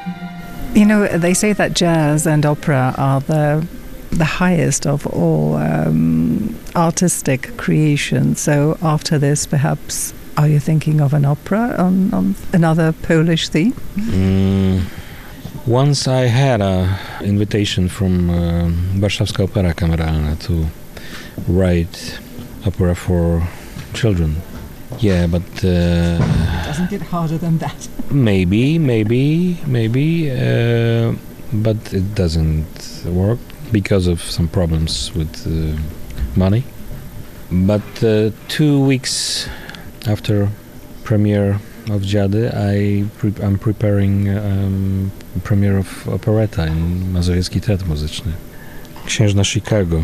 You know, they say that jazz and opera are the highest of all artistic creations. So after this, perhaps, are you thinking of an opera on another Polish theme? Once I had an invitation from Warszawska Opera Kameralna to write opera for children. Yeah, but... Doesn't get harder than that. maybe, but it doesn't work because of some problems with money. But 2 weeks after premiere of Dziady, I'm preparing premiere of operetta in Mazowiecki Teatr Muzyczny. Księżna Chicago,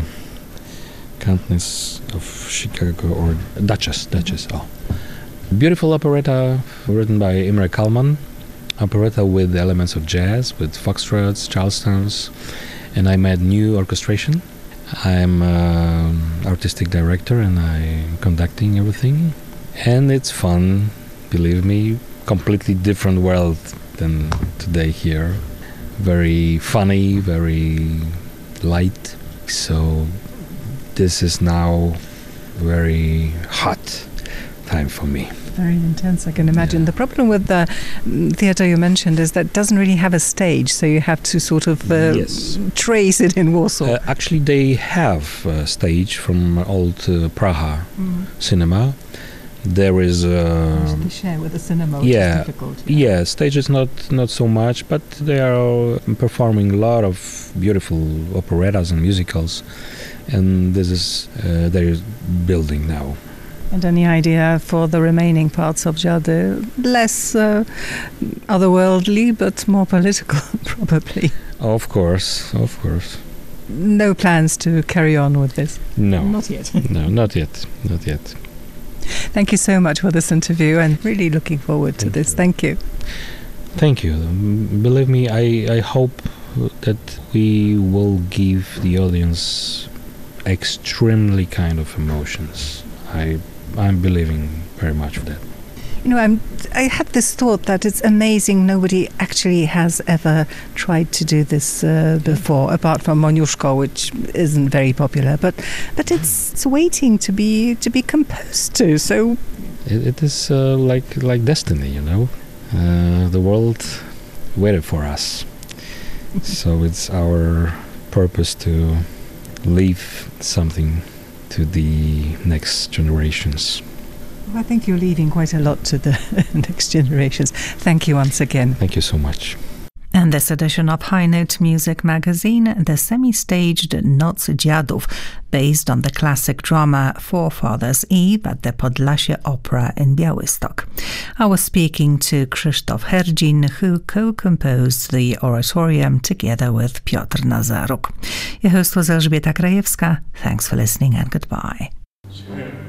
Countess of Chicago, or Duchess, oh. Beautiful operetta written by Imre Kalman, operetta with elements of jazz, with foxtrots, charlestons, and I made new orchestration. I'm artistic director and I'm conducting everything, and it's fun, believe me. Completely different world than today here. Very funny, very light. So this is now very hot time for me. Very intense, I can imagine. Yeah. The problem with the theatre you mentioned is that it doesn't really have a stage, so you have to sort of trace it in Warsaw. Actually, they have a stage from old Praha cinema. There is they share with the cinema, which is difficult. Yeah, stage is not so much, but they are performing a lot of beautiful operettas and musicals, and this is they're building now. And any idea for the remaining parts of Dziady? Less otherworldly, but more political, probably. Of course. No plans to carry on with this? No. Not yet. No, not yet. Thank you so much for this interview, and really looking forward to this. Thank you. Thank you. Believe me, I hope that we will give the audience extremely kind of emotions. I'm believing very much of that. You know, I had this thought that it's amazing nobody actually has ever tried to do this before, apart from Moniuszko, which isn't very popular. But it's waiting to be composed to. So it is like destiny, you know. The world waited for us, so it's our purpose to leave something to the next generations. I think you're leaving quite a lot to the next generations. Thank you once again. Thank you so much. And this edition of High Note Music Magazine, the semi-staged Noc Dziadów, based on the classic drama Forefathers Eve at the Podlasie Opera in Białystok. I was speaking to Krzysztof Herdzin, who co-composed the oratorium together with Piotr Nazaruk. Your host was Elżbieta Krajewska. Thanks for listening and goodbye.